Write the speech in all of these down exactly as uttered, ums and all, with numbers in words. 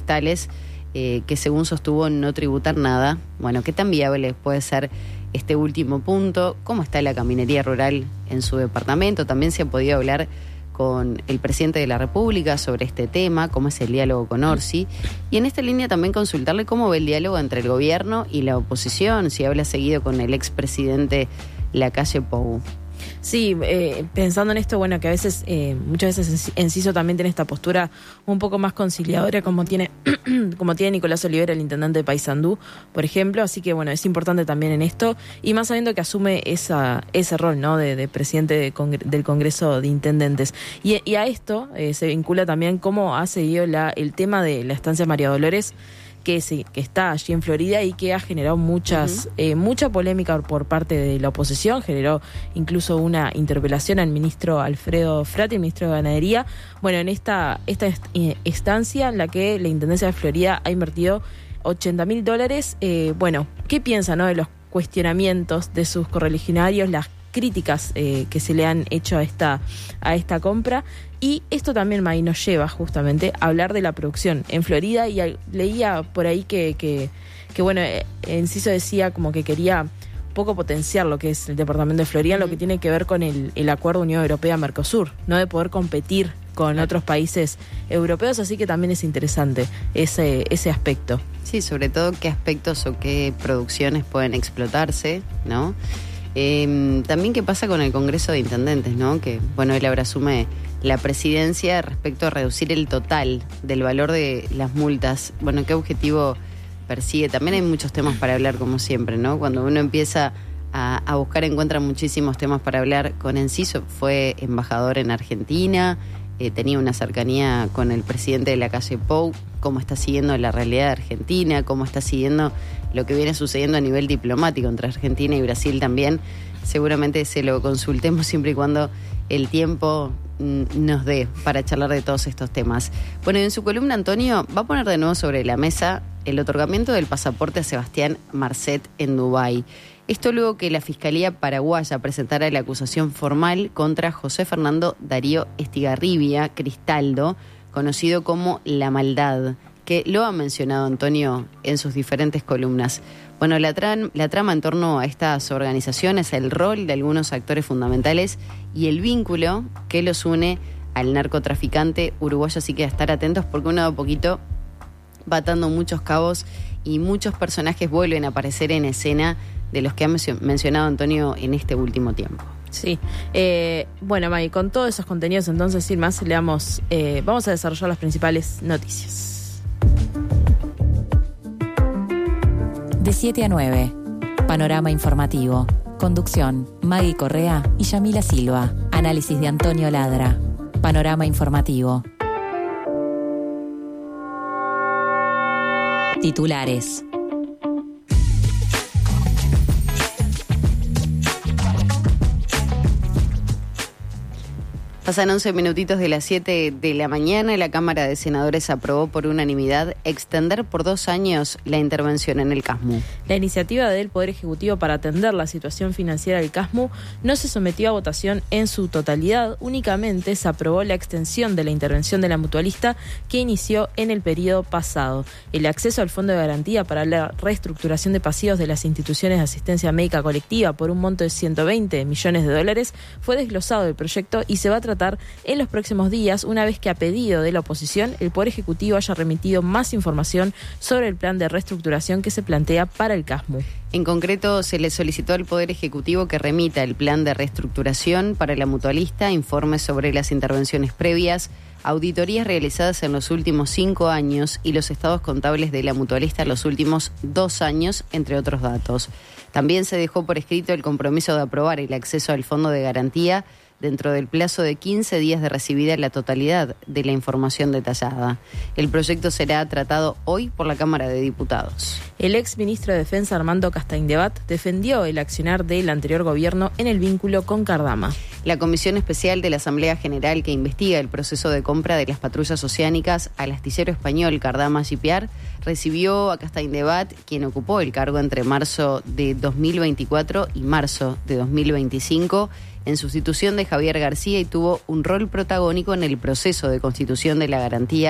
forestales, eh, que según sostuvo no tributar nada. Bueno, ¿qué tan viable puede ser este último punto? ¿Cómo está la caminería rural en su departamento? También se ha podido hablar con el presidente de la República sobre este tema, cómo es el diálogo con Orsi, y en esta línea también consultarle cómo ve el diálogo entre el gobierno y la oposición, si habla seguido con el expresidente Lacalle Pou. Sí, eh, pensando en esto, bueno, que a veces, eh, muchas veces Enciso también tiene esta postura un poco más conciliadora como tiene como tiene Nicolás Olivera, el intendente de Paysandú, por ejemplo, así que bueno, es importante también en esto, y más sabiendo que asume esa ese rol, ¿no?, de, de presidente de congre- del Congreso de Intendentes. Y, y a esto eh, se vincula también cómo ha seguido la, el tema de la estancia María Dolores, que, sí, que está allí en Florida y que ha generado muchas uh-huh. eh, mucha polémica por parte de la oposición, generó incluso una interpelación al ministro Alfredo Frati, el ministro de Ganadería, bueno, en esta, esta est- estancia en la que la Intendencia de Florida ha invertido ochenta mil dólares. Eh, bueno, ¿qué piensa, no, de los cuestionamientos de sus correligionarios, las críticas eh, que se le han hecho a esta, a esta compra? Y esto también, May, nos lleva justamente a hablar de la producción en Florida, y al, leía por ahí que, que, que bueno, Enciso decía como que quería poco potenciar lo que es el departamento de Florida, mm. lo que tiene que ver con el, el acuerdo Unión Europea-Mercosur, no de poder competir con claro. otros países europeos, así que también es interesante ese, ese aspecto. Sí, sobre todo qué aspectos o qué producciones pueden explotarse, ¿no? Eh, también qué pasa con el Congreso de Intendentes, ¿no? Que, bueno, él ahora asume la presidencia respecto a reducir el total del valor de las multas. Bueno, ¿qué objetivo persigue? También hay muchos temas para hablar, como siempre, ¿no? Cuando uno empieza a, a buscar, encuentra muchísimos temas para hablar. Con Enciso fue embajador en Argentina, eh, tenía una cercanía con el presidente de Lacalle Pou, cómo está siguiendo la realidad de Argentina, cómo está siguiendo lo que viene sucediendo a nivel diplomático entre Argentina y Brasil también. Seguramente se lo consultemos siempre y cuando el tiempo nos dé para charlar de todos estos temas. Bueno, y en su columna, Antonio va a poner de nuevo sobre la mesa el otorgamiento del pasaporte a Sebastián Marcet en Dubái. Esto luego que la Fiscalía Paraguaya presentara la acusación formal contra José Fernando Darío Estigarribia Cristaldo, conocido como La Maldad, que lo ha mencionado Antonio en sus diferentes columnas. Bueno, la, tra- la trama en torno a estas organizaciones, el rol de algunos actores fundamentales y el vínculo que los une al narcotraficante uruguayo, así que a estar atentos porque uno de a poquito va atando muchos cabos y muchos personajes vuelven a aparecer en escena de los que ha mencionado Antonio en este último tiempo. Sí, eh, bueno, May, con todos esos contenidos entonces, sin más, le damos, eh, vamos a desarrollar las principales noticias. De siete a nueve, Panorama Informativo. Conducción, Maggie Correa y Yamila Silva. Análisis de Antonio Ladra. Panorama Informativo. Titulares. Pasan once minutitos de las siete de la mañana. La Cámara de Senadores aprobó por unanimidad extender por dos años la intervención en el CASMU. La iniciativa del Poder Ejecutivo para atender la situación financiera del CASMU no se sometió a votación en su totalidad. Únicamente se aprobó la extensión de la intervención de la mutualista que inició en el periodo pasado. El acceso al Fondo de Garantía para la reestructuración de pasivos de las instituciones de asistencia médica colectiva por un monto de ciento veinte millones de dólares fue desglosado del proyecto y se va a tratar en los próximos días, una vez que a pedido de la oposición el Poder Ejecutivo haya remitido más información sobre el plan de reestructuración que se plantea para el CASMU. En concreto, se le solicitó al Poder Ejecutivo que remita el plan de reestructuración para la mutualista, informes sobre las intervenciones previas, auditorías realizadas en los últimos cinco años y los estados contables de la mutualista en los últimos dos años, entre otros datos. También se dejó por escrito el compromiso de aprobar el acceso al Fondo de Garantía dentro del plazo de quince días de recibida la totalidad de la información detallada. El proyecto será tratado hoy por la Cámara de Diputados. El ex ministro de Defensa, Armando Castaingdebat, defendió el accionar del anterior gobierno en el vínculo con Cardama. La Comisión Especial de la Asamblea General que investiga el proceso de compra de las patrullas oceánicas al astillero español Cardama Shipyard recibió a Castaingdebat, quien ocupó el cargo entre marzo de dos mil veinticuatro y marzo de dos mil veinticinco, en sustitución de Javier García, y tuvo un rol protagónico en el proceso de constitución de la garantía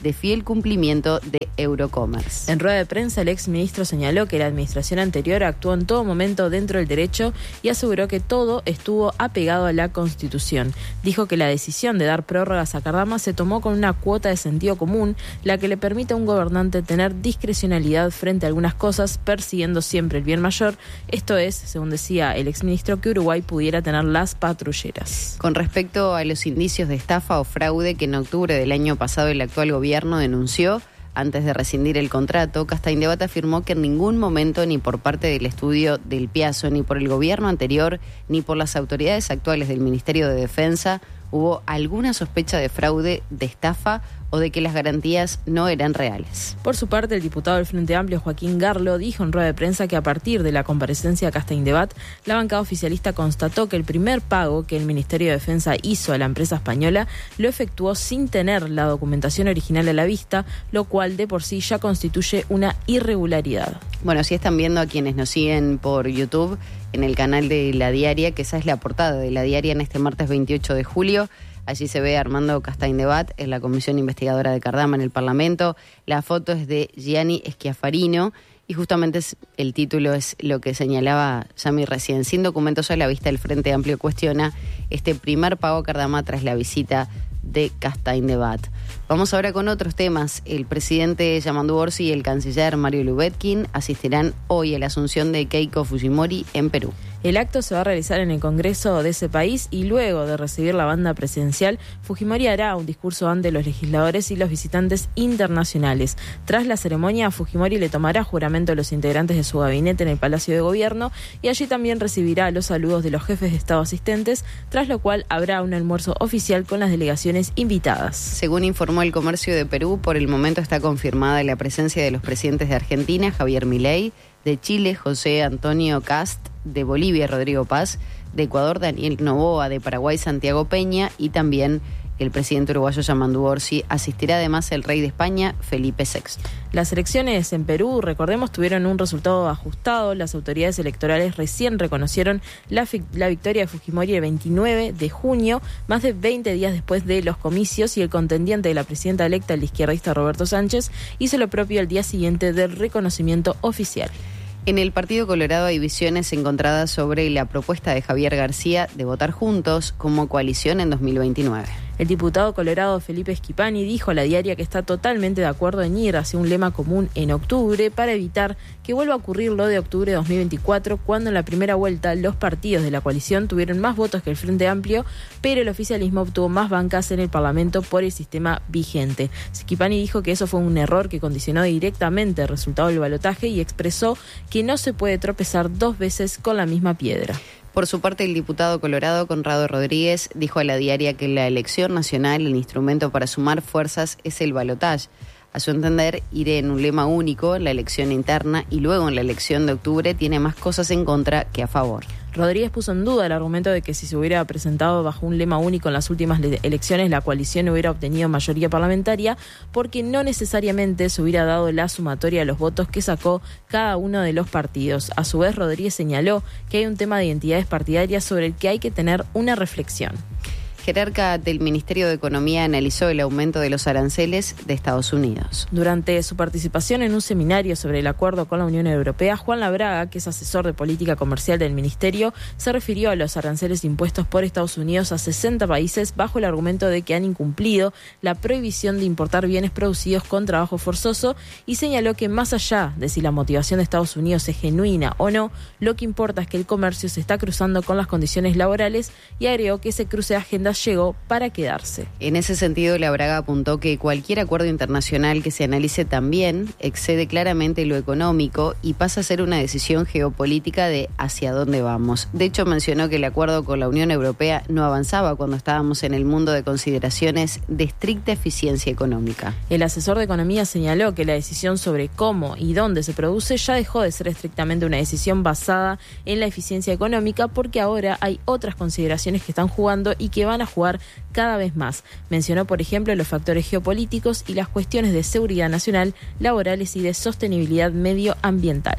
de fiel cumplimiento de Eurocommerce. En rueda de prensa, el exministro señaló que la administración anterior actuó en todo momento dentro del derecho y aseguró que todo estuvo apegado a la Constitución. Dijo que la decisión de dar prórrogas a Cardama se tomó con una cuota de sentido común, la que le permite a un gobernante tener discrecionalidad frente a algunas cosas, persiguiendo siempre el bien mayor. Esto es, según decía el exministro, que Uruguay pudiera tener las patrulleras. Con respecto a los indicios de estafa o fraude que en octubre del año pasado el actual gobierno denunció, antes de rescindir el contrato, Castaindebat afirmó que en ningún momento, ni por parte del estudio del Piazo, ni por el gobierno anterior, ni por las autoridades actuales del Ministerio de Defensa, hubo alguna sospecha de fraude, de estafa o de que las garantías no eran reales. Por su parte, el diputado del Frente Amplio, Joaquín Garlo, dijo en rueda de prensa que a partir de la comparecencia de Castaindebat, la bancada oficialista constató que el primer pago que el Ministerio de Defensa hizo a la empresa española lo efectuó sin tener la documentación original a la vista, lo cual de por sí ya constituye una irregularidad. Bueno, si están viendo a quienes nos siguen por YouTube, en el canal de La Diaria, que esa es la portada de La Diaria en este martes veintiocho de julio, allí se ve a Armando Castaindebat en la Comisión Investigadora de Cardama en el Parlamento. La foto es de Gianni Schiafarino y justamente es, el título es lo que señalaba Yami recién. Sin documentos a la vista, el Frente Amplio cuestiona este primer pago a Cardama tras la visita de Castaindebat. Vamos ahora con otros temas. El presidente Yamandu Orsi y el canciller Mario Lubetkin asistirán hoy a la asunción de Keiko Fujimori en Perú. El acto se va a realizar en el Congreso de ese país y luego de recibir la banda presidencial, Fujimori hará un discurso ante los legisladores y los visitantes internacionales. Tras la ceremonia, Fujimori le tomará juramento a los integrantes de su gabinete en el Palacio de Gobierno y allí también recibirá los saludos de los jefes de Estado asistentes, tras lo cual habrá un almuerzo oficial con las delegaciones invitadas. Según informó el Comercio de Perú, por el momento está confirmada la presencia de los presidentes de Argentina, Javier Milei, de Chile, José Antonio Kast, de Bolivia, Rodrigo Paz, de Ecuador, Daniel Noboa, de Paraguay, Santiago Peña, y también el presidente uruguayo Yamandu Orsi. Asistirá además el rey de España, Felipe sexto. Las elecciones en Perú, recordemos, tuvieron un resultado ajustado. Las autoridades electorales recién reconocieron la, fi- la victoria de Fujimori el veintinueve de junio, más de veinte días después de los comicios, y el contendiente de la presidenta electa, el izquierdista Roberto Sánchez, hizo lo propio al día siguiente del reconocimiento oficial. En el Partido Colorado hay visiones encontradas sobre la propuesta de Javier García de votar juntos como coalición en dos mil veintinueve. El diputado colorado Felipe Schipani dijo a La Diaria que está totalmente de acuerdo en ir hacia un lema común en octubre para evitar que vuelva a ocurrir lo de octubre de dos mil veinticuatro, cuando en la primera vuelta los partidos de la coalición tuvieron más votos que el Frente Amplio, pero el oficialismo obtuvo más bancas en el Parlamento por el sistema vigente. Schipani dijo que eso fue un error que condicionó directamente el resultado del balotaje y expresó que no se puede tropezar dos veces con la misma piedra. Por su parte, el diputado colorado Conrado Rodríguez dijo a La Diaria que la elección nacional, el instrumento para sumar fuerzas, es el balotaje. A su entender, ir en un lema único en la elección interna y luego en la elección de octubre tiene más cosas en contra que a favor. Rodríguez puso en duda el argumento de que si se hubiera presentado bajo un lema único en las últimas le- elecciones, la coalición hubiera obtenido mayoría parlamentaria, porque no necesariamente se hubiera dado la sumatoria de los votos que sacó cada uno de los partidos. A su vez, Rodríguez señaló que hay un tema de identidades partidarias sobre el que hay que tener una reflexión. Jerarca del Ministerio de Economía analizó el aumento de los aranceles de Estados Unidos. Durante su participación en un seminario sobre el acuerdo con la Unión Europea, Juan Labraga, que es asesor de política comercial del Ministerio, se refirió a los aranceles impuestos por Estados Unidos a sesenta países bajo el argumento de que han incumplido la prohibición de importar bienes producidos con trabajo forzoso, y señaló que más allá de si la motivación de Estados Unidos es genuina o no, lo que importa es que el comercio se está cruzando con las condiciones laborales, y agregó que ese cruce de agendas llegó para quedarse. En ese sentido, Labraga apuntó que cualquier acuerdo internacional que se analice también excede claramente lo económico y pasa a ser una decisión geopolítica de hacia dónde vamos. De hecho, mencionó que el acuerdo con la Unión Europea no avanzaba cuando estábamos en el mundo de consideraciones de estricta eficiencia económica. El asesor de Economía señaló que la decisión sobre cómo y dónde se produce ya dejó de ser estrictamente una decisión basada en la eficiencia económica, porque ahora hay otras consideraciones que están jugando y que van a jugar cada vez más. Mencionó, por ejemplo, los factores geopolíticos y las cuestiones de seguridad nacional, laborales y de sostenibilidad medioambiental.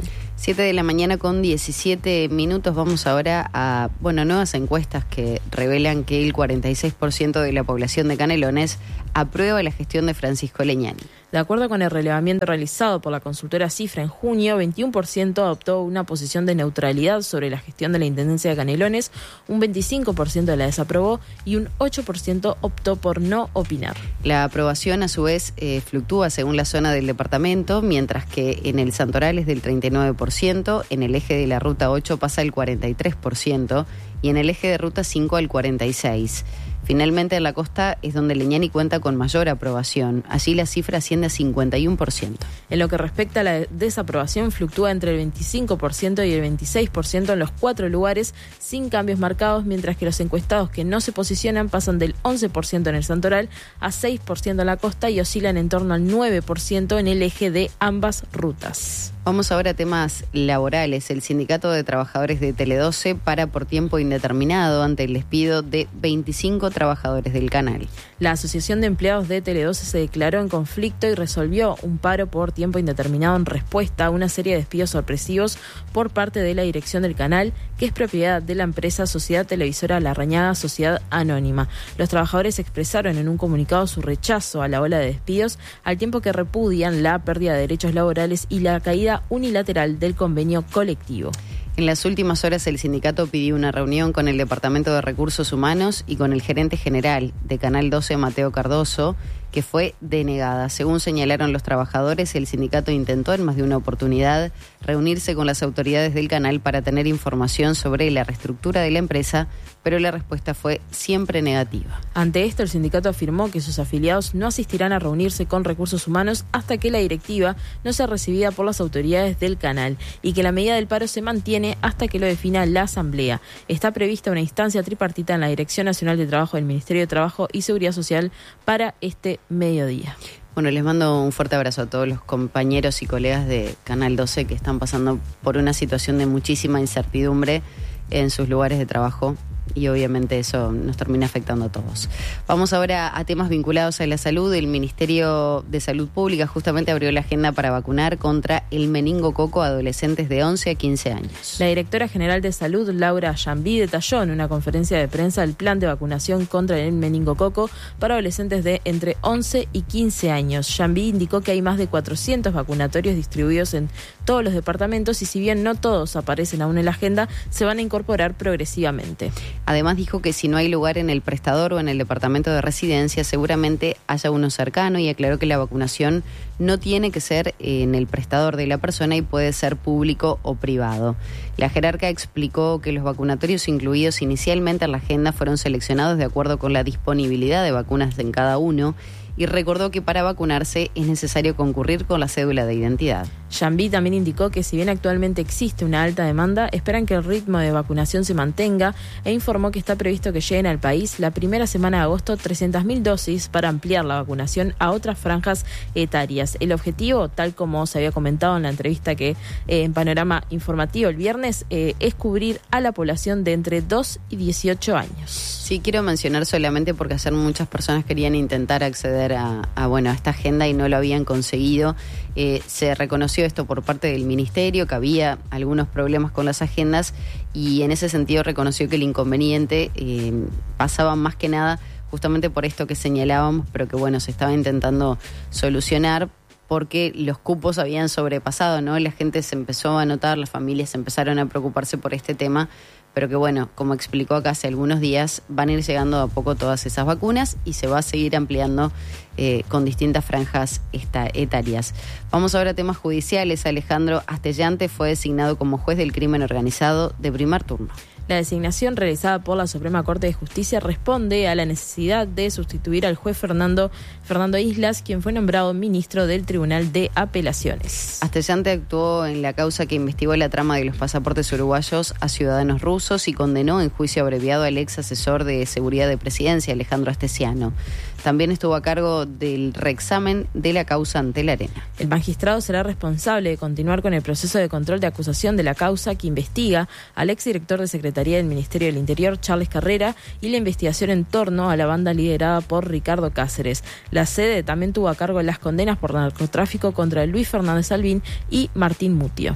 siete de la mañana con diecisiete minutos. Vamos ahora a, bueno, nuevas encuestas que revelan que el cuarenta y seis por ciento de la población de Canelones aprueba la gestión de Francisco Leñani. De acuerdo con el relevamiento realizado por la consultora Cifra en junio, veintiuno por ciento adoptó una posición de neutralidad sobre la gestión de la Intendencia de Canelones, un veinticinco por ciento la desaprobó y un ocho por ciento optó por no opinar. La aprobación, a su vez, eh, fluctúa según la zona del departamento, mientras que en el Santoral es del treinta y nueve por ciento, en el eje de la Ruta ocho pasa el cuarenta y tres por ciento y en el eje de Ruta cinco al cuarenta y seis por ciento. Finalmente, en la costa es donde Leñani cuenta con mayor aprobación. Allí la cifra asciende a cincuenta y uno por ciento. En lo que respecta a la desaprobación, fluctúa entre el veinticinco por ciento y el veintiséis por ciento en los cuatro lugares, sin cambios marcados, mientras que los encuestados que no se posicionan pasan del once por ciento en el Santoral a seis por ciento en la costa y oscilan en torno al nueve por ciento en el eje de ambas rutas. Vamos ahora a temas laborales. El Sindicato de Trabajadores de Tele doce para por tiempo indeterminado ante el despido de veinticinco trabajadores del canal. La Asociación de Empleados de Tele doce se declaró en conflicto y resolvió un paro por tiempo indeterminado en respuesta a una serie de despidos sorpresivos por parte de la dirección del canal, que es propiedad de la empresa Sociedad Televisora Larrañaga Sociedad Anónima. Los trabajadores expresaron en un comunicado su rechazo a la ola de despidos, al tiempo que repudian la pérdida de derechos laborales y la caída unilateral del convenio colectivo. En las últimas horas el sindicato pidió una reunión con el Departamento de Recursos Humanos y con el gerente general de Canal doce, Mateo Cardoso, que fue denegada. Según señalaron los trabajadores, el sindicato intentó en más de una oportunidad reunirse con las autoridades del canal para tener información sobre la reestructura de la empresa, pero la respuesta fue siempre negativa. Ante esto, el sindicato afirmó que sus afiliados no asistirán a reunirse con Recursos Humanos hasta que la directiva no sea recibida por las autoridades del canal y que la medida del paro se mantiene hasta que lo defina la Asamblea. Está prevista una instancia tripartita en la Dirección Nacional de Trabajo del Ministerio de Trabajo y Seguridad Social para este mediodía. Bueno, les mando un fuerte abrazo a todos los compañeros y colegas de Canal doce que están pasando por una situación de muchísima incertidumbre en sus lugares de trabajo y obviamente eso nos termina afectando a todos. Vamos ahora a temas vinculados a la salud. El Ministerio de Salud Pública justamente abrió la agenda para vacunar contra el meningococo a adolescentes de once a quince años. La directora general de Salud, Laura Jambí, detalló en una conferencia de prensa el plan de vacunación contra el meningococo para adolescentes de entre once y quince años. Jambí indicó que hay más de cuatrocientos vacunatorios distribuidos en todos los departamentos y si bien no todos aparecen aún en la agenda, se van a incorporar progresivamente. Además dijo que si no hay lugar en el prestador o en el departamento de residencia, seguramente haya uno cercano y aclaró que la vacunación no tiene que ser en el prestador de la persona y puede ser público o privado. La jerarca explicó que los vacunatorios incluidos inicialmente en la agenda fueron seleccionados de acuerdo con la disponibilidad de vacunas en cada uno y recordó que para vacunarse es necesario concurrir con la cédula de identidad. Jambí también indicó que si bien actualmente existe una alta demanda, esperan que el ritmo de vacunación se mantenga e informó que está previsto que lleguen al país la primera semana de agosto trescientas mil dosis para ampliar la vacunación a otras franjas etarias. El objetivo, tal como se había comentado en la entrevista que eh, en Panorama Informativo el viernes, eh, es cubrir a la población de entre dos y dieciocho años. Sí, quiero mencionar solamente porque ayer muchas personas querían intentar acceder a, a, bueno, a esta agenda y no lo habían conseguido. Eh, se reconoció esto por parte del Ministerio, que había algunos problemas con las agendas y en ese sentido reconoció que el inconveniente eh, pasaba más que nada justamente por esto que señalábamos, pero que bueno, se estaba intentando solucionar porque los cupos habían sobrepasado, ¿no? La gente se empezó a notar, las familias empezaron a preocuparse por este tema, pero que bueno, como explicó acá hace algunos días, van a ir llegando a poco todas esas vacunas y se va a seguir ampliando eh, con distintas franjas esta, etarias. Vamos ahora a temas judiciales. Alejandro Astellante fue designado como juez del crimen organizado de primer turno. La designación realizada por la Suprema Corte de Justicia responde a la necesidad de sustituir al juez Fernando, Fernando Islas, quien fue nombrado ministro del Tribunal de Apelaciones. Astellante actuó en la causa que investigó la trama de los pasaportes uruguayos a ciudadanos rusos y condenó en juicio abreviado al ex asesor de seguridad de presidencia, Alejandro Astesiano. También estuvo a cargo del reexamen de la causa ante la Arena. El magistrado será responsable de continuar con el proceso de control de acusación de la causa que investiga al exdirector de Secretaría del Ministerio del Interior, Charles Carrera, y la investigación en torno a la banda liderada por Ricardo Cáceres. La sede también tuvo a cargo las condenas por narcotráfico contra Luis Fernández Albín y Martín Mutio.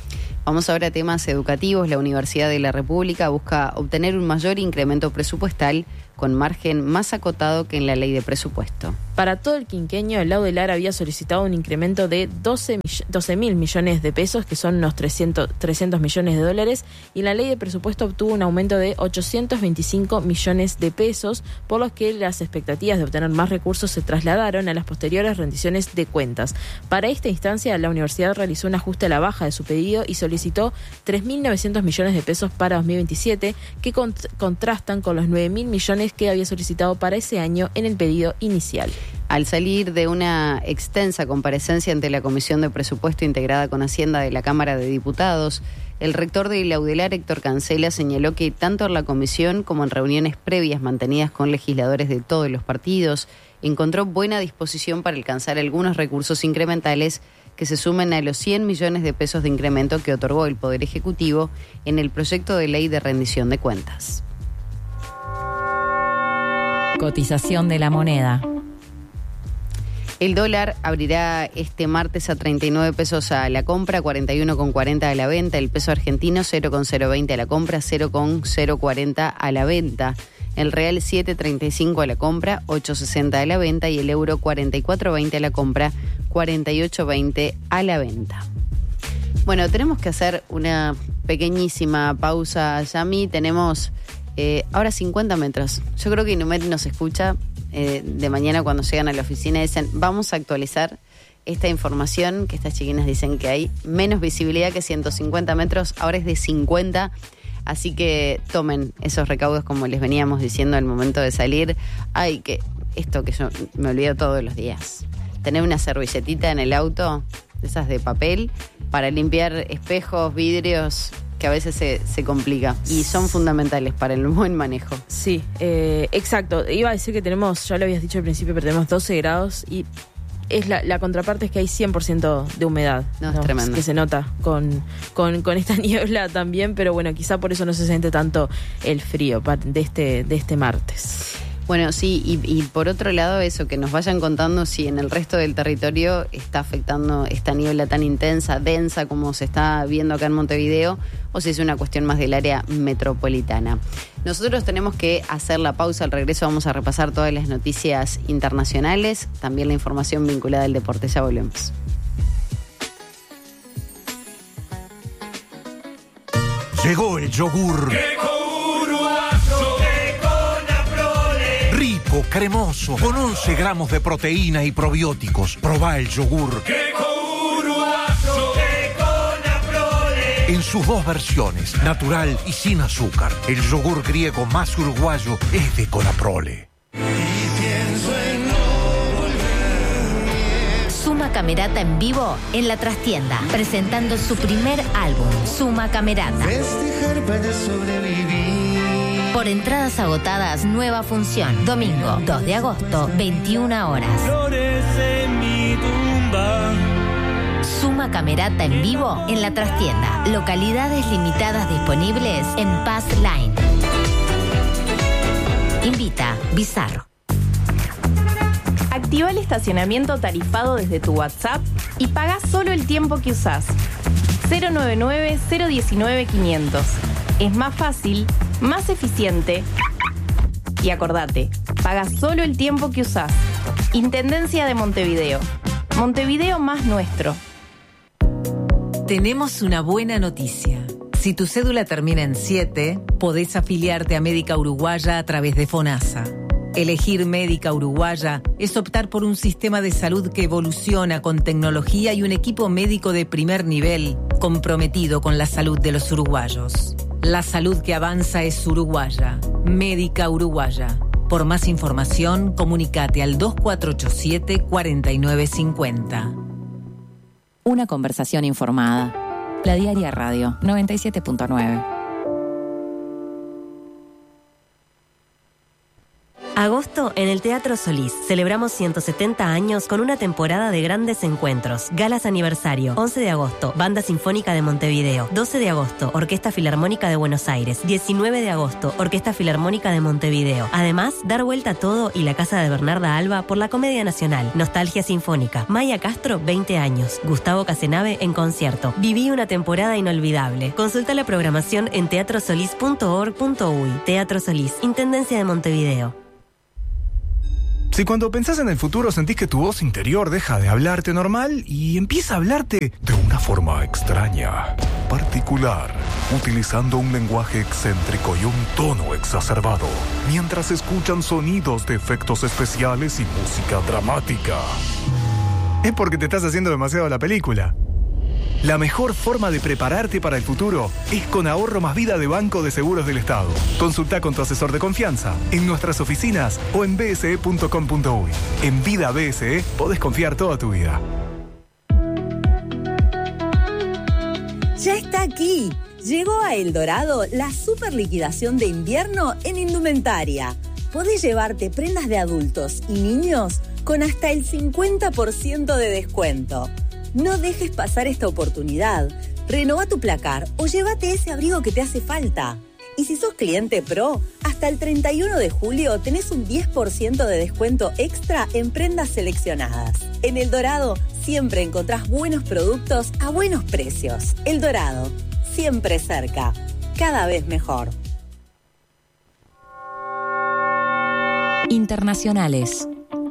Vamos ahora a temas educativos. La Universidad de la República busca obtener un mayor incremento presupuestal con margen más acotado que en la ley de presupuesto. Para todo el quinquenio, el Laudelar había solicitado un incremento de doce mil millones de pesos, que son unos trescientos millones de dólares, y la ley de presupuesto obtuvo un aumento de ochocientos veinticinco millones de pesos, por los que las expectativas de obtener más recursos se trasladaron a las posteriores rendiciones de cuentas. Para esta instancia, la universidad realizó un ajuste a la baja de su pedido y solicitó tres mil novecientos millones de pesos para dos mil veintisiete, que cont- contrastan con los nueve mil millones que había solicitado para ese año en el pedido inicial. Al salir de una extensa comparecencia ante la Comisión de Presupuesto integrada con Hacienda de la Cámara de Diputados, el rector de Laudelar, Héctor Cancela, señaló que tanto en la comisión como en reuniones previas mantenidas con legisladores de todos los partidos, encontró buena disposición para alcanzar algunos recursos incrementales que se sumen a los cien millones de pesos de incremento que otorgó el Poder Ejecutivo en el proyecto de ley de rendición de cuentas. Cotización de la moneda. El dólar abrirá este martes a treinta y nueve pesos a la compra, cuarenta y uno con cuarenta a la venta. El peso argentino cero con cero veinte a la compra, cero con cero cuarenta a la venta. El real siete treinta y cinco a la compra, ocho sesenta a la venta. Y el euro cuarenta y cuatro veinte a la compra, cuarenta y ocho veinte a la venta. Bueno, tenemos que hacer una pequeñísima pausa, Yami. Tenemos eh, ahora cincuenta metros. Yo creo que Inumet nos escucha. Eh, de mañana cuando llegan a la oficina dicen, vamos a actualizar esta información, que estas chiquinas dicen que hay menos visibilidad que ciento cincuenta metros, ahora es de cincuenta, así que tomen esos recaudos como les veníamos diciendo al momento de salir. Ay, que esto que yo me olvido todos los días, tener una servilletita en el auto, de esas de papel, para limpiar espejos, vidrios, que a veces se, se complica y son fundamentales para el buen manejo. Sí, eh, exacto. Iba a decir que tenemos, ya lo habías dicho al principio, pero tenemos doce grados y es la, la contraparte es que hay cien por ciento de humedad. No, ¿no? Es tremendo. Que se nota con, con, con esta niebla también, pero bueno, quizá por eso no se siente tanto el frío de este, de este martes. Bueno, sí, y, y por otro lado eso, que nos vayan contando si en el resto del territorio está afectando esta niebla tan intensa, densa como se está viendo acá en Montevideo, o si es una cuestión más del área metropolitana. Nosotros tenemos que hacer la pausa. Al regreso vamos a repasar todas las noticias internacionales, también la información vinculada al deporte. Ya volvemos. Llegó el yogur. Rico, cremoso, con once gramos de proteína y probióticos. Probá el yogur. En sus dos versiones, natural y sin azúcar. El yogur griego más uruguayo es de Conaprole. Suma Camerata en vivo en La Trastienda, presentando su primer álbum, Suma Camerata. Festejar para sobrevivir. Por entradas agotadas, nueva función. Domingo, dos de agosto, veintiuna horas. Flores en mi tumba. Suma Camerata en vivo en La Trastienda. Localidades limitadas disponibles en Pass Line. Invita Bizarro. Activa el estacionamiento tarifado desde tu WhatsApp y paga solo el tiempo que usás. cero nueve nueve, cero uno nueve, quinientos. Es más fácil, más eficiente. Y acordate, paga solo el tiempo que usás. Intendencia de Montevideo. Montevideo más nuestro. Tenemos una buena noticia. Si tu cédula termina en siete, podés afiliarte a Médica Uruguaya a través de FONASA. Elegir Médica Uruguaya es optar por un sistema de salud que evoluciona con tecnología y un equipo médico de primer nivel comprometido con la salud de los uruguayos. La salud que avanza es uruguaya. Médica Uruguaya. Por más información, comunicate al dos cuatro ocho siete, cuatro nueve cinco cero. Una conversación informada. La Diaria Radio noventa y siete punto nueve. Agosto en el Teatro Solís. Celebramos ciento setenta años con una temporada de grandes encuentros. Galas aniversario. once de agosto, Banda Sinfónica de Montevideo. doce de agosto, Orquesta Filarmónica de Buenos Aires. diecinueve de agosto, Orquesta Filarmónica de Montevideo. Además, dar vuelta a todo y la casa de Bernarda Alba por la Comedia Nacional. Nostalgia Sinfónica. Maya Castro, veinte años. Gustavo Casenave en concierto. Viví una temporada inolvidable. Consulta la programación en teatro solís punto org punto uy. Teatro Solís, Intendencia de Montevideo. Si cuando pensás en el futuro sentís que tu voz interior deja de hablarte normal y empieza a hablarte de una forma extraña, particular, utilizando un lenguaje excéntrico y un tono exacerbado, mientras escuchan sonidos de efectos especiales y música dramática, es porque te estás haciendo demasiado la película. La mejor forma de prepararte para el futuro es con Ahorro Más Vida de Banco de Seguros del Estado. Consulta con tu asesor de confianza en nuestras oficinas o en b s e punto com punto uy. En Vida B S E podés confiar toda tu vida. Ya está aquí. Llegó a El Dorado la super liquidación de invierno en indumentaria. Podés llevarte prendas de adultos y niños con hasta el cincuenta por ciento de descuento. No dejes pasar esta oportunidad. Renova tu placar o llévate ese abrigo que te hace falta. Y si sos cliente Pro, hasta el treinta y uno de julio tenés un diez por ciento de descuento extra en prendas seleccionadas. En El Dorado siempre encontrás buenos productos a buenos precios. El Dorado, siempre cerca, cada vez mejor. Internacionales.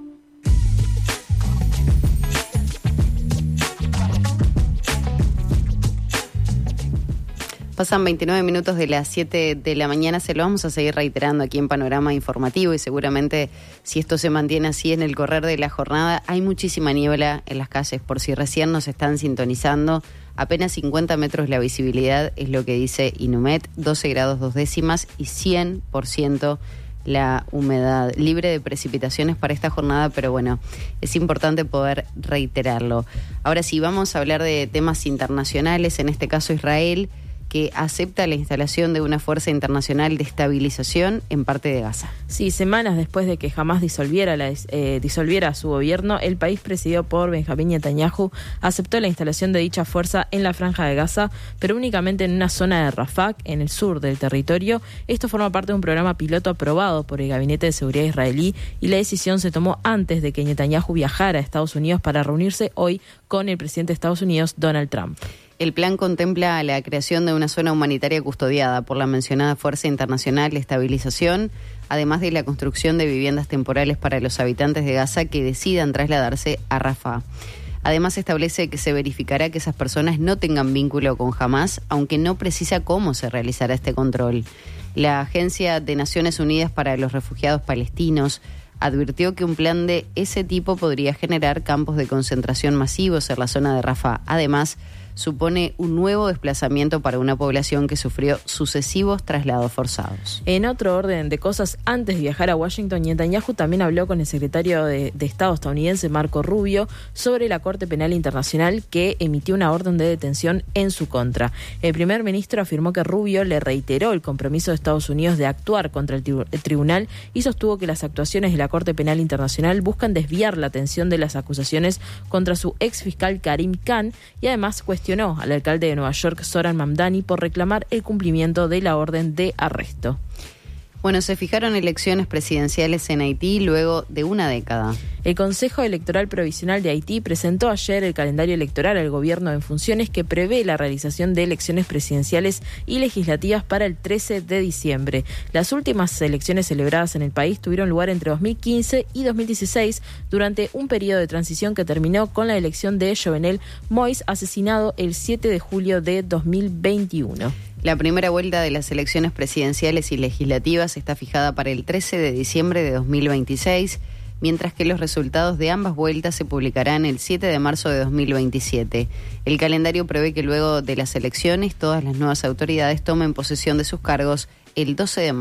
Pasan veintinueve minutos de las siete de la mañana, se lo vamos a seguir reiterando aquí en Panorama Informativo y seguramente si esto se mantiene así en el correr de la jornada, hay muchísima niebla en las calles, por si recién nos están sintonizando, apenas cincuenta metros la visibilidad es lo que dice Inumet, doce grados dos décimas y cien por ciento la humedad, libre de precipitaciones para esta jornada, pero bueno, es importante poder reiterarlo. Ahora sí, vamos a hablar de temas internacionales, en este caso Israel, que acepta la instalación de una fuerza internacional de estabilización en parte de Gaza. Sí, semanas después de que Hamás disolviera, la, eh, disolviera su gobierno, el país presidido por Benjamín Netanyahu aceptó la instalación de dicha fuerza en la franja de Gaza, pero únicamente en una zona de Rafah, en el sur del territorio. Esto forma parte de un programa piloto aprobado por el Gabinete de Seguridad israelí y la decisión se tomó antes de que Netanyahu viajara a Estados Unidos para reunirse hoy con el presidente de Estados Unidos, Donald Trump. El plan contempla la creación de una zona humanitaria custodiada por la mencionada Fuerza Internacional de Estabilización, además de la construcción de viviendas temporales para los habitantes de Gaza que decidan trasladarse a Rafah. Además, establece que se verificará que esas personas no tengan vínculo con Hamás, aunque no precisa cómo se realizará este control. La Agencia de Naciones Unidas para los Refugiados Palestinos advirtió que un plan de ese tipo podría generar campos de concentración masivos en la zona de Rafah. Además, supone un nuevo desplazamiento para una población que sufrió sucesivos traslados forzados. En otro orden de cosas, antes de viajar a Washington, Netanyahu también habló con el secretario de, de Estado estadounidense, Marco Rubio, sobre la Corte Penal Internacional que emitió una orden de detención en su contra. El primer ministro afirmó que Rubio le reiteró el compromiso de Estados Unidos de actuar contra el, tri- el tribunal y sostuvo que las actuaciones de la Corte Penal Internacional buscan desviar la atención de las acusaciones contra su ex fiscal Karim Khan y además cuestionó al alcalde de Nueva York, Zoran Mamdani, por reclamar el cumplimiento de la orden de arresto. Bueno, se fijaron elecciones presidenciales en Haití luego de una década. El Consejo Electoral Provisional de Haití presentó ayer el calendario electoral al gobierno en funciones que prevé la realización de elecciones presidenciales y legislativas para el trece de diciembre. Las últimas elecciones celebradas en el país tuvieron lugar entre dos mil quince y dos mil dieciséis durante un periodo de transición que terminó con la elección de Jovenel Moïse, asesinado el siete de julio de dos mil veintiuno. La primera vuelta de las elecciones presidenciales y legislativas está fijada para el trece de diciembre de dos mil veintiséis, mientras que los resultados de ambas vueltas se publicarán el siete de marzo de dos mil veintisiete. El calendario prevé que luego de las elecciones todas las nuevas autoridades tomen posesión de sus cargos el doce de marzo.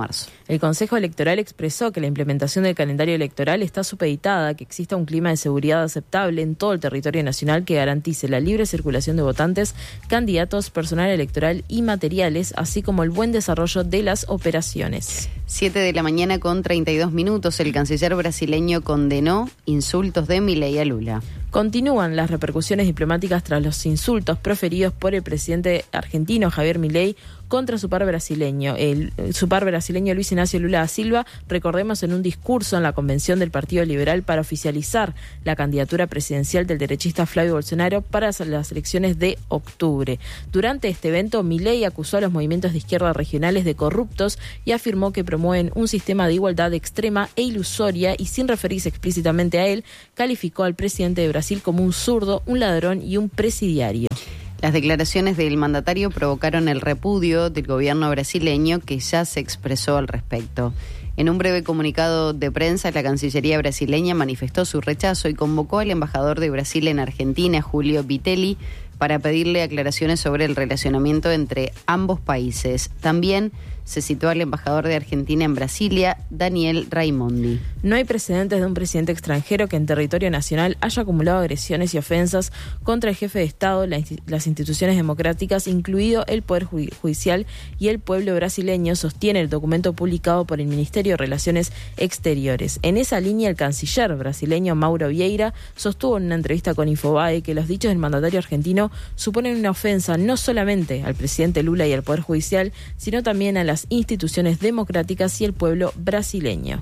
El Consejo Electoral expresó que la implementación del calendario electoral está supeditada a que exista un clima de seguridad aceptable en todo el territorio nacional que garantice la libre circulación de votantes, candidatos, personal electoral y materiales, así como el buen desarrollo de las operaciones. Siete de la mañana con treinta y dos minutos, el canciller brasileño condenó insultos de Milei a Lula. Continúan las repercusiones diplomáticas tras los insultos proferidos por el presidente argentino Javier Milei contra su par brasileño, el, su par brasileño Luis Ignacio Lula da Silva, recordemos en un discurso en la convención del Partido Liberal para oficializar la candidatura presidencial del derechista Flavio Bolsonaro para las elecciones de octubre. Durante este evento, Milei acusó a los movimientos de izquierda regionales de corruptos y afirmó que promueven un sistema de igualdad extrema e ilusoria y, sin referirse explícitamente a él, calificó al presidente de Brasil como un zurdo, un ladrón y un presidiario. Las declaraciones del mandatario provocaron el repudio del gobierno brasileño, que ya se expresó al respecto. En un breve comunicado de prensa, la Cancillería brasileña manifestó su rechazo y convocó al embajador de Brasil en Argentina, Julio Vitelli, para pedirle aclaraciones sobre el relacionamiento entre ambos países. También se citó al embajador de Argentina en Brasilia, Daniel Raimondi. No hay precedentes de un presidente extranjero que en territorio nacional haya acumulado agresiones y ofensas contra el jefe de Estado, las instituciones democráticas, incluido el Poder Judicial y el pueblo brasileño, sostiene el documento publicado por el Ministerio de Relaciones Exteriores. En esa línea, el canciller brasileño Mauro Vieira sostuvo en una entrevista con Infobae que los dichos del mandatario argentino suponen una ofensa no solamente al presidente Lula y al Poder Judicial, sino también a las instituciones democráticas y el pueblo brasileño.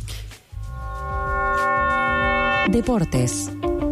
Deportes.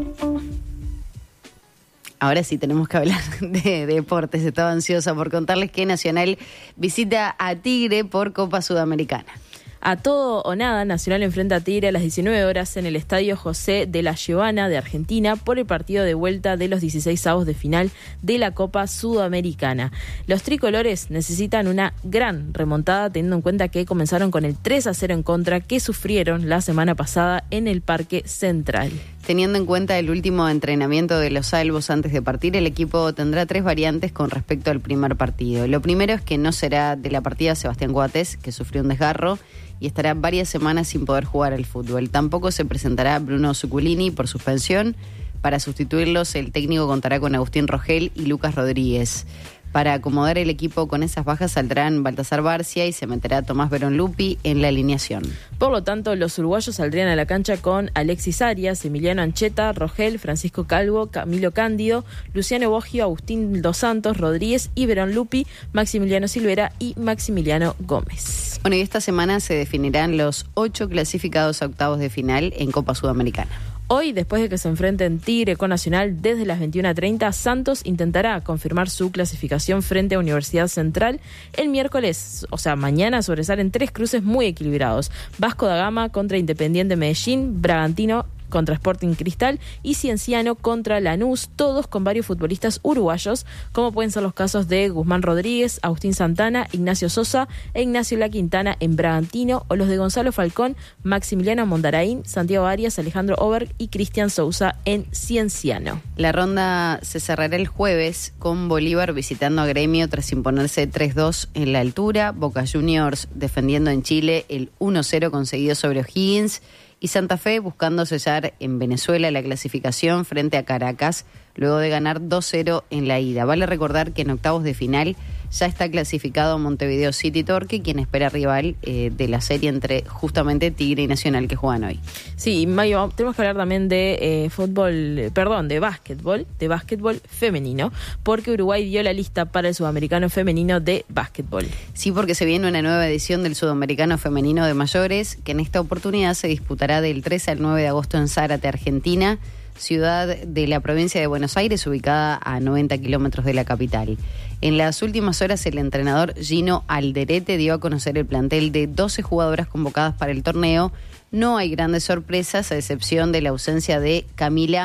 Ahora sí tenemos que hablar de deportes. Estaba ansiosa por contarles que Nacional visita a Tigre por Copa Sudamericana. A todo o nada, Nacional enfrenta a Tigre a las diecinueve horas en el Estadio José de la Giovana de Argentina por el partido de vuelta de los dieciseisavos de final de la Copa Sudamericana. Los tricolores necesitan una gran remontada, teniendo en cuenta que comenzaron con el tres a cero en contra que sufrieron la semana pasada en el Parque Central. Teniendo en cuenta el último entrenamiento de los salvos antes de partir, el equipo tendrá tres variantes con respecto al primer partido. Lo primero es que no será de la partida Sebastián Coates, que sufrió un desgarro y estará varias semanas sin poder jugar al fútbol. Tampoco se presentará Bruno Zuculini por suspensión. Para sustituirlos, el técnico contará con Agustín Rogel y Lucas Rodríguez. Para acomodar el equipo con esas bajas saldrán Baltasar Barcia y se meterá Tomás Verón Lupi en la alineación. Por lo tanto, los uruguayos saldrían a la cancha con Alexis Arias, Emiliano Ancheta, Rogel, Francisco Calvo, Camilo Cándido, Luciano Boggio, Agustín Dos Santos, Rodríguez y Verón Lupi, Maximiliano Silvera y Maximiliano Gómez. Bueno, y esta semana se definirán los ocho clasificados a octavos de final en Copa Sudamericana. Hoy, después de que se enfrenten Tigre con Nacional desde las veintiuna treinta, Santos intentará confirmar su clasificación frente a Universidad Central. El miércoles, o sea, mañana, sobresalen tres cruces muy equilibrados. Vasco da Gama contra Independiente Medellín, Bragantino contra Sporting Cristal y Cienciano contra Lanús, todos con varios futbolistas uruguayos, como pueden ser los casos de Guzmán Rodríguez, Agustín Santana, Ignacio Sosa e Ignacio La Quintana en Bragantino, o los de Gonzalo Falcón, Maximiliano Mondaraín, Santiago Arias, Alejandro Oberg y Cristian Sousa en Cienciano. La ronda se cerrará el jueves con Bolívar visitando a Gremio tras imponerse tres dos en la altura, Boca Juniors defendiendo en Chile el uno cero conseguido sobre O'Higgins y Santa Fe buscando sellar en Venezuela la clasificación frente a Caracas luego de ganar dos cero en la ida. Vale recordar que en octavos de final ya está clasificado Montevideo City Torque, quien espera rival eh, de la serie entre justamente Tigre y Nacional que juegan hoy. Sí, Mayo, tenemos que hablar también de eh, fútbol, perdón, de básquetbol, de básquetbol femenino, porque Uruguay dio la lista para el Sudamericano Femenino de Básquetbol. Sí, porque se viene una nueva edición del Sudamericano Femenino de Mayores, que en esta oportunidad se disputará del tres al nueve de agosto en Zárate, Argentina, ciudad de la provincia de Buenos Aires, ubicada a noventa kilómetros de la capital. En las últimas horas, el entrenador Gino Alderete dio a conocer el plantel de doce jugadoras convocadas para el torneo. No hay grandes sorpresas, a excepción de la ausencia de Camila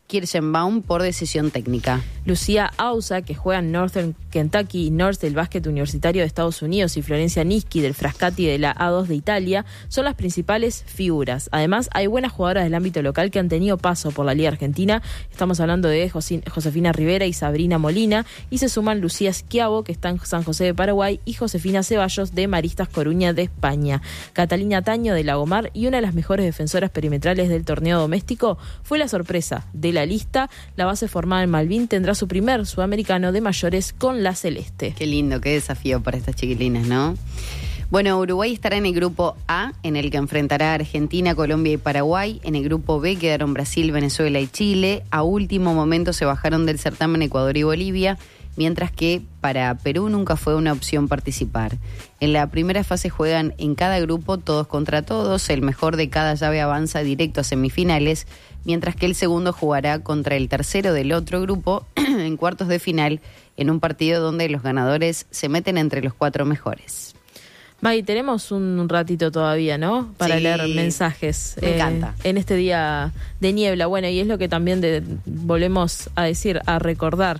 Kirschenbaum por decisión técnica. Lucía Ausa, que juega en Northern Kentucky y North del básquet universitario de Estados Unidos, y Florencia Nischi del Frascati de la A dos de Italia, son las principales figuras. Además, hay buenas jugadoras del ámbito local que han tenido paso por la Liga Argentina. Estamos hablando de José, Josefina Rivera y Sabrina Molina, y se suman Lucía Schiavo, que está en San José de Paraguay, y Josefina Ceballos de Maristas Coruña de España. Catalina Taño de Lagomar, y una de las mejores defensoras perimetrales del torneo doméstico, fue la sorpresa de la lista. La base formada en Malvin tendrá su primer sudamericano de mayores con la celeste. Qué lindo, qué desafío para estas chiquilinas, ¿no? Bueno, Uruguay estará en el grupo A, en el que enfrentará a Argentina, Colombia y Paraguay. En el grupo B quedaron Brasil, Venezuela y Chile. A último momento se bajaron del certamen Ecuador y Bolivia, mientras que para Perú nunca fue una opción participar. En la primera fase juegan en cada grupo todos contra todos. El mejor de cada llave avanza directo a semifinales, mientras que el segundo jugará contra el tercero del otro grupo en cuartos de final, en un partido donde los ganadores se meten entre los cuatro mejores. Maggie, tenemos un ratito todavía, ¿no? Para sí, leer mensajes. Me eh, encanta. En este día de niebla. Bueno, y es lo que también de, volvemos a decir, a recordar.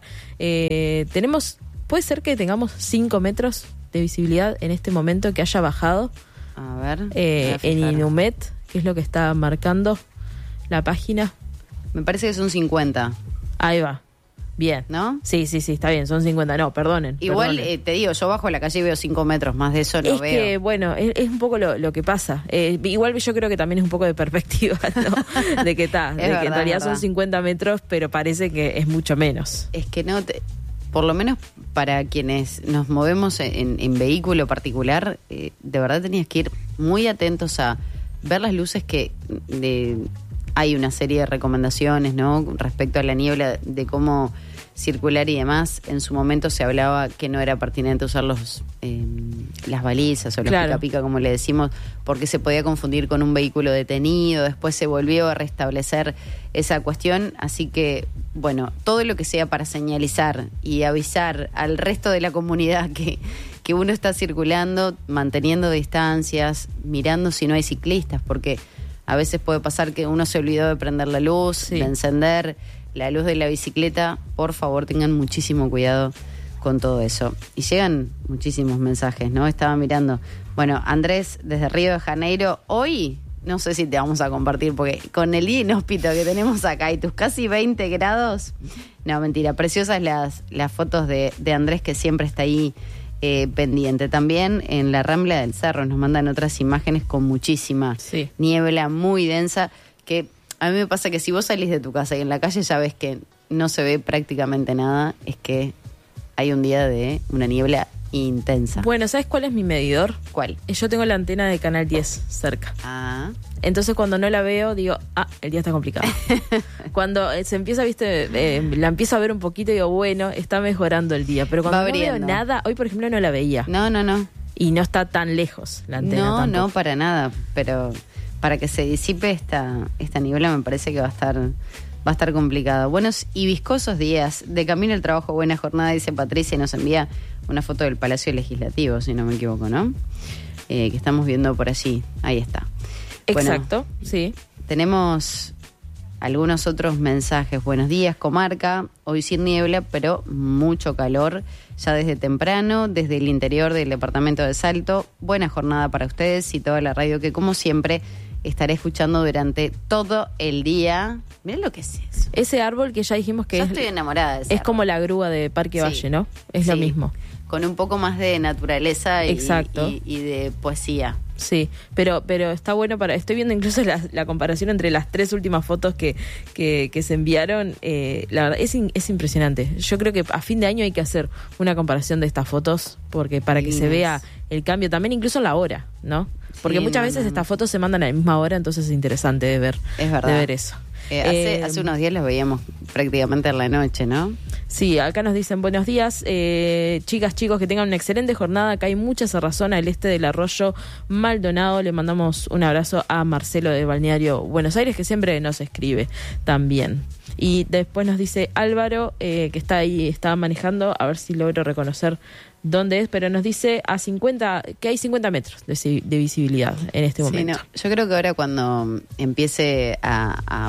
Eh, tenemos, puede ser que tengamos cinco metros de visibilidad en este momento, que haya bajado. A ver. Eh, en Inumet, que es lo que está marcando la página. Me parece que son cincuenta. Ahí va. Bien. ¿No? Sí, sí, sí, está bien, son cincuenta. No, perdonen. Igual, perdonen. Eh, te digo, yo bajo la calle y veo cinco metros, más de eso no es veo. Es que, bueno, es, es un poco lo, lo que pasa. Eh, igual yo creo que también es un poco de perspectiva, ¿no? De que está, de verdad, que en realidad verdad. son cincuenta metros, pero parece que es mucho menos. Es que no, te, por lo menos para quienes nos movemos en, en vehículo particular, eh, de verdad tenías que ir muy atentos a ver las luces que... de hay una serie de recomendaciones, ¿no? Respecto a la niebla, de cómo circular y demás. En su momento se hablaba que no era pertinente usar los eh, las balizas o los Claro. pica pica, como le decimos, porque se podía confundir con un vehículo detenido. Después se volvió a restablecer esa cuestión. Así que, bueno, todo lo que sea para señalizar y avisar al resto de la comunidad que, que uno está circulando, manteniendo distancias, mirando si no hay ciclistas, porque a veces puede pasar que uno se olvidó de prender la luz, Sí. de encender la luz de la bicicleta. Por favor, tengan muchísimo cuidado con todo eso. Y llegan muchísimos mensajes, ¿no? Estaba mirando. Bueno, Andrés, desde Río de Janeiro, hoy, no sé si te vamos a compartir, porque con el día inhóspito que tenemos acá y tus casi veinte grados, no, mentira, preciosas las, las fotos de, de Andrés, que siempre está ahí Eh, pendiente. También en la Rambla del Cerro nos mandan otras imágenes con muchísima Sí. niebla muy densa, que a mí me pasa que si vos salís de tu casa y en la calle ya ves que no se ve prácticamente nada, es que hay un día de una niebla intensa. Bueno, ¿sabes cuál es mi medidor? ¿Cuál? Eh, Yo tengo la antena de Canal diez cerca. Ah, Entonces cuando no la veo, digo, ah, el día está complicado. Cuando eh, se empieza, viste, eh, la empiezo a ver un poquito, digo, bueno, está mejorando el día. Pero cuando Va no veo abriendo. nada, hoy por ejemplo no la veía. no, no, no. Y no está tan lejos la antena No, tampoco. no, para nada. Pero para que se disipe esta, esta niebla me parece que va a estar, va a estar complicado. Buenos y viscosos días. De camino al trabajo, buena jornada, dice Patricia, y nos envía una foto del Palacio Legislativo, si no me equivoco, ¿no? Eh, que estamos viendo por allí. Ahí está. Bueno, Exacto, sí. tenemos algunos otros mensajes. Buenos días, comarca. Hoy sin niebla, pero mucho calor ya desde temprano, desde el interior del departamento de Salto. Buena jornada para ustedes y toda la radio que, como siempre, estaré escuchando durante todo el día. Miren lo que es eso. Ese árbol que ya dijimos que Yo es, estoy enamorada de ese es árbol. como la grúa de Parque Sí. Valle, ¿no? Es lo Sí. mismo. Con un poco más de naturaleza y, Exacto. y, y de poesía. Sí, pero pero está bueno para... Estoy viendo incluso la, la comparación entre las tres últimas fotos que, que, que se enviaron. Eh, la verdad, es, in- es impresionante. Yo creo que a fin de año hay que hacer una comparación de estas fotos, porque para que se Lindas. vea el cambio, también incluso en la hora, ¿no? Porque Sí, muchas no, veces no. estas fotos se mandan a la misma hora, entonces es interesante de ver, Es verdad. de ver eso. Eh, hace, Eh, hace unos días los veíamos prácticamente en la noche, ¿no? Sí, acá nos dicen buenos días, eh, chicas, chicos, que tengan una excelente jornada. Acá hay mucha cerrazón al este del arroyo Maldonado. Le mandamos un abrazo a Marcelo de Balneario Buenos Aires, que siempre nos escribe también. Y después nos dice Álvaro, eh, que está ahí, estaba manejando, a ver si logro reconocer dónde es, pero nos dice a cincuenta, que hay cincuenta metros de, ci- de visibilidad en este Sí, momento. no. Yo creo que ahora cuando empiece a, a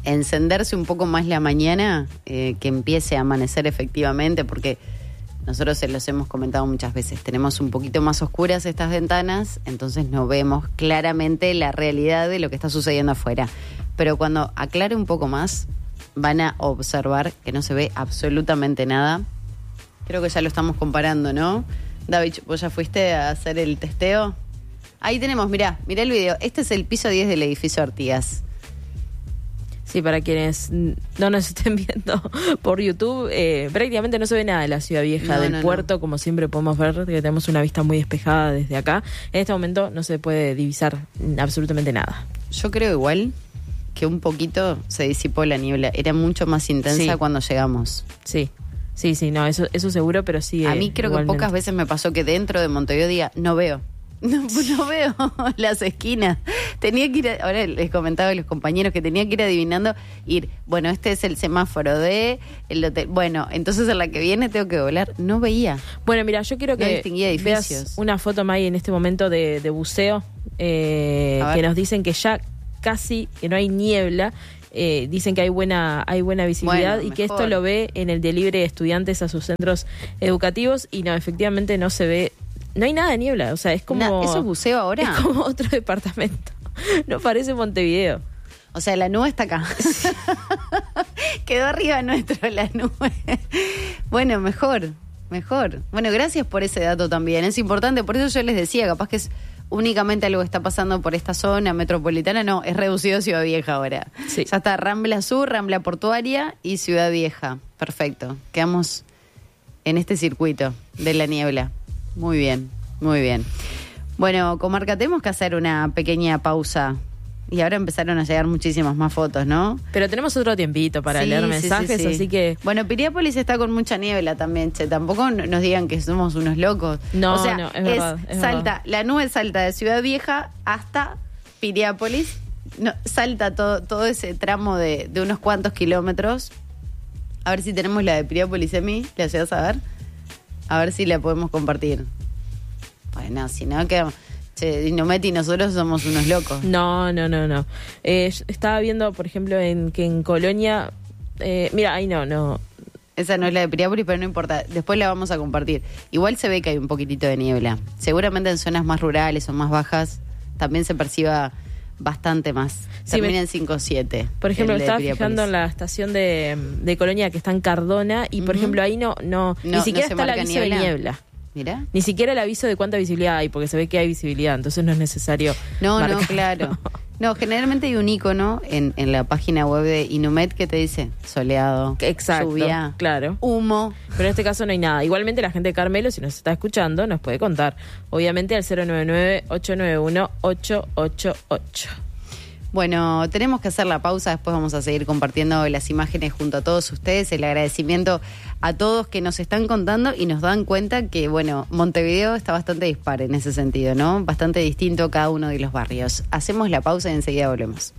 encenderse un poco más la mañana, eh, que empiece a amanecer efectivamente, porque nosotros se los hemos comentado muchas veces, tenemos un poquito más oscuras estas ventanas, entonces no vemos claramente la realidad de lo que está sucediendo afuera. Pero cuando aclare un poco más, van a observar que no se ve absolutamente nada. Creo que ya lo estamos comparando, ¿no? David, ¿vos ya fuiste a hacer el testeo? Ahí tenemos, mirá, mirá el video. Este es el piso diez del edificio Artigas. Sí, para quienes no nos estén viendo por YouTube, eh, prácticamente no se ve nada de la Ciudad Vieja, no, del no, puerto, no. Como siempre podemos ver, que tenemos una vista muy despejada desde acá. En este momento no se puede divisar absolutamente nada. Yo creo igual que un poquito se disipó la niebla. Era mucho más intensa Sí. cuando llegamos. Sí, sí, sí, no, eso, eso seguro, pero sí. A eh, mí creo igualmente. que pocas veces me pasó que dentro de Montevideo diga, no veo. No, no veo las esquinas. Tenía que ir, a, ahora les comentaba a los compañeros que tenía que ir adivinando, ir, bueno, este es el semáforo de el hotel. Bueno, entonces en la que viene tengo que volar. No veía. Bueno, mira, yo quiero No que distinguía veas edificios. una foto, May, en este momento de, de buceo, eh, A ver. que nos dicen que ya casi, que no hay niebla. Eh, dicen que hay buena hay buena visibilidad Bueno, y que mejor. esto lo ve en el delivery de estudiantes a sus centros educativos y no, efectivamente no se ve, no hay nada de niebla, o sea, es como... Na- ¿eso es buceo ahora? Es como otro departamento, no parece Montevideo. O sea, la nube está acá. Quedó arriba nuestro la nube. Bueno, mejor, mejor. Bueno, gracias por ese dato también. Es importante, por eso yo les decía, capaz que es únicamente algo que está pasando por esta zona metropolitana. No, es reducido a Ciudad Vieja ahora. Sí. Ya está Rambla Sur, Rambla Portuaria y Ciudad Vieja. Perfecto. Quedamos en este circuito de la niebla. Muy bien, muy bien. Bueno, Comarca, tenemos que hacer una pequeña pausa. Y ahora empezaron a llegar muchísimas más fotos, ¿no? Pero tenemos otro tiempito para Sí, leer sí, mensajes, sí, sí. así que... Bueno, Piriápolis está con mucha niebla también, che. Tampoco no- nos digan que somos unos locos. No, o sea, no, es verdad, es salta, verdad. la nube salta de Ciudad Vieja hasta Piriápolis. No, salta todo, todo ese tramo de, de unos cuantos kilómetros. A ver si tenemos la de Piriápolis, Emi. ¿La llegas a ver? A ver si la podemos compartir. Bueno, si no, quedamos... Che, Inumet y nosotros somos unos locos. No, no, no, no. Eh, yo estaba viendo, por ejemplo, en que en Colonia... Eh, mira, ahí no, no. Esa no es la de Piriápolis, pero no importa. Después la vamos a compartir. Igual se ve que hay un poquitito de niebla. Seguramente en zonas más rurales o más bajas también se perciba bastante más. Sí, Termina me- en cinco siete. Por ejemplo, el de estaba Piriápolis. fijando en la estación de, de Colonia que está en Cardona y, por Ujú. ejemplo, ahí no, no, No, ni siquiera no se está el marca aviso niebla. de niebla. Mirá. Ni siquiera el aviso de cuánta visibilidad hay, porque se ve que hay visibilidad, entonces no es necesario. No, no, marcarlo. claro. No, generalmente hay un icono en, en la página web de Inumet que te dice soleado, Exacto, lluvia, claro. humo. Pero en este caso no hay nada. Igualmente la gente de Carmelo, si nos está escuchando, nos puede contar. Obviamente al cero nueve nueve, ocho nueve uno, ocho ocho ocho. Bueno, tenemos que hacer la pausa, después vamos a seguir compartiendo las imágenes junto a todos ustedes, el agradecimiento a todos que nos están contando y nos dan cuenta que, bueno, Montevideo está bastante dispar en ese sentido, ¿no? Bastante distinto cada uno de los barrios. Hacemos la pausa y enseguida volvemos.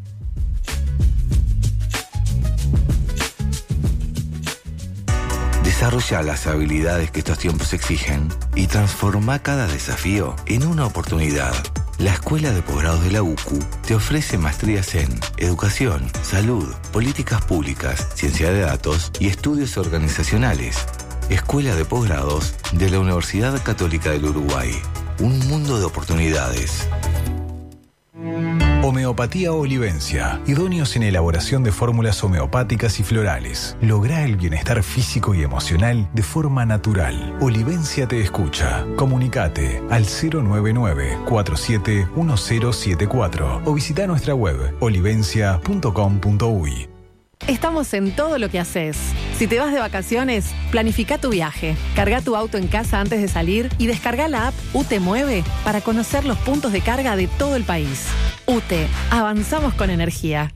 Desarrolla las habilidades que estos tiempos exigen y transforma cada desafío en una oportunidad. La Escuela de Posgrados de la U C U te ofrece maestrías en Educación, Salud, Políticas Públicas, Ciencia de Datos y Estudios Organizacionales. Escuela de Posgrados de la Universidad Católica del Uruguay. Un mundo de oportunidades. Homeopatía Olivencia, idóneos en elaboración de fórmulas homeopáticas y florales. Logra el bienestar físico y emocional de forma natural. Olivencia te escucha. Comunicate al cero nueve nueve, cuatro siete uno cero siete cuatro o visita nuestra web olivencia punto com punto uy. Estamos en todo lo que haces. Si te vas de vacaciones, planifica tu viaje. Carga tu auto en casa antes de salir y descarga la app U T Mueve para conocer los puntos de carga de todo el país. U T, avanzamos con energía.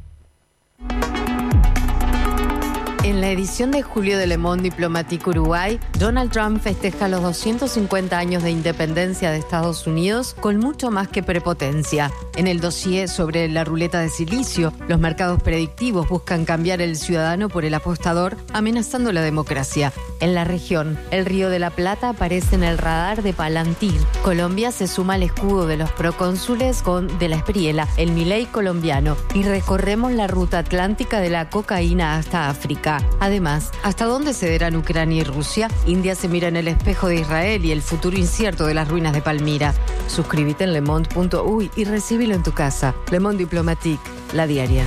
En la edición de julio de Le Monde Diplomatique Uruguay, Donald Trump festeja los doscientos cincuenta años de independencia de Estados Unidos con mucho más que prepotencia. En el dossier sobre la ruleta de silicio, los mercados predictivos buscan cambiar el ciudadano por el apostador, amenazando la democracia. En la región, el Río de la Plata aparece en el radar de Palantir. Colombia se suma al escudo de los procónsules con de la Espriella, el Milei colombiano, y recorremos la ruta atlántica de la cocaína hasta África. Además, ¿hasta dónde cederán Ucrania y Rusia? India se mira en el espejo de Israel y el futuro incierto de las ruinas de Palmira. Suscríbete en le monde punto uy y recíbelo en tu casa. Le Monde Diplomatique, la diaria.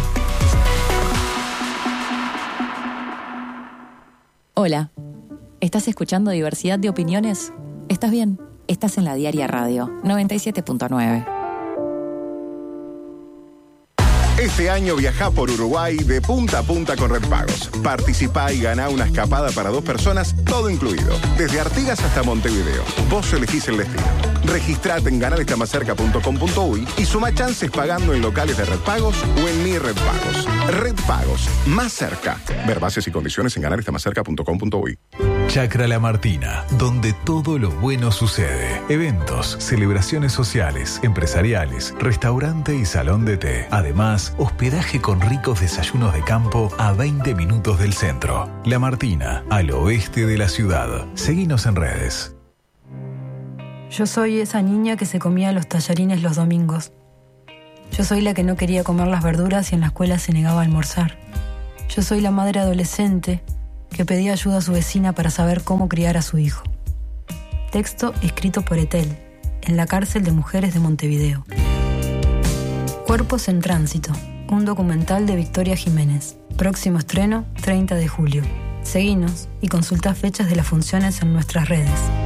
Hola, ¿estás escuchando Diversidad de Opiniones? ¿Estás bien? Estás en la Diaria Radio, noventa y siete punto nueve. Este año viajá por Uruguay de punta a punta con Red Pagos. Participá y ganá una escapada para dos personas, todo incluido. Desde Artigas hasta Montevideo. Vos elegís el destino. Registrate en ganar está más cerca punto com punto uy y suma chances pagando en locales de Red Pagos o en Mi Red Pagos. Red Pagos, más cerca. Ver bases y condiciones en ganar está más cerca punto com punto uy. Chacra La Martina, donde todo lo bueno sucede. Eventos, celebraciones sociales, empresariales, restaurante y salón de té. Además, hospedaje con ricos desayunos de campo a veinte minutos del centro. La Martina, al oeste de la ciudad. Seguinos en redes. Yo soy esa niña que se comía los tallarines los domingos. Yo soy la que no quería comer las verduras y en la escuela se negaba a almorzar. Yo soy la madre adolescente que pedía ayuda a su vecina para saber cómo criar a su hijo. Texto escrito por Etel, en la cárcel de mujeres de Montevideo. Cuerpos en Tránsito, un documental de Victoria Jiménez. Próximo estreno, treinta de julio. Seguinos y consulta fechas de las funciones en nuestras redes.